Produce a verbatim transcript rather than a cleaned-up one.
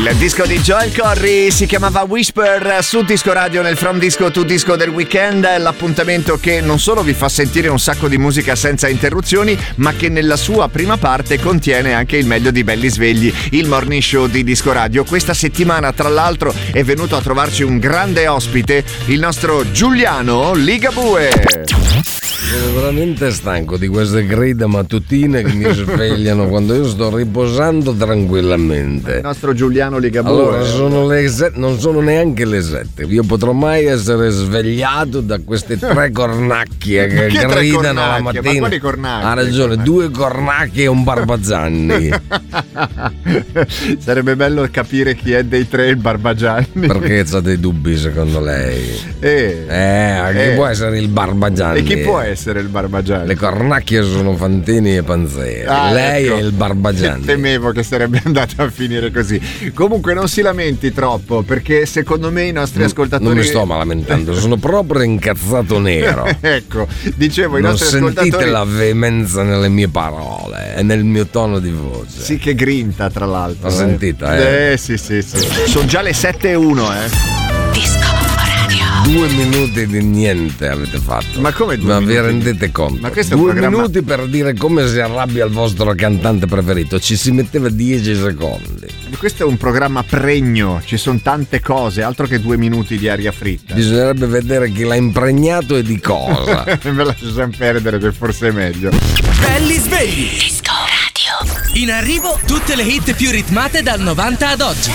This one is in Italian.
Il disco di Joel Corry si chiamava Whisper su Disco Radio nel From Disco to Disco del weekend, l'appuntamento che non solo vi fa sentire un sacco di musica senza interruzioni, ma che nella sua prima parte contiene anche il meglio di Belli Svegli, il morning show di Disco Radio. Questa settimana, tra l'altro, è venuto a trovarci un grande ospite, il nostro Giuliano Ligabue. Sono veramente stanco di queste grida mattutine che mi svegliano quando io sto riposando tranquillamente. Il nostro Giuliano Ligabue. Allora, sono le sette, non sono neanche le sette. Io potrò mai essere svegliato da queste tre cornacchie che, che gridano la mattina. Ma quali cornacchie? Ha ragione, due cornacchie e un Barbagianni. Sarebbe bello capire chi è dei tre il Barbagianni. Perché c'ha dei dubbi secondo lei? Eh, eh chi eh. può essere il Barbagianni? E chi può essere il Barbagianni? Le cornacchie sono Fantini e Panzeri. Ah, lei ecco. È il Barbagianni. Temevo che sarebbe andata a finire così. Comunque non si lamenti troppo, perché secondo me i nostri non, ascoltatori... Non mi sto lamentando, sono proprio incazzato nero. Ecco, dicevo i non nostri ascoltatori... ascoltatori... sentite la veemenza nelle mie parole e nel mio tono di voce. Sì, che grinta tra l'altro. L'ho eh. sentita, eh? Eh sì sì sì. Sono già le sette e uno, eh. Disco Radio. Due minuti di niente avete fatto. Ma come due Ma minuti? vi rendete conto? Ma questo è due un programma... minuti per dire come si arrabbia il vostro cantante preferito. Ci si metteva dieci secondi. Questo è un programma pregno, ci sono tante cose, altro che due minuti di aria fritta. Bisognerebbe vedere chi l'ha impregnato e di cosa. Me lascio sempre perdere, che forse è meglio. Belli svegli. Disco Radio. In arrivo tutte le hit più ritmate dal novanta ad oggi.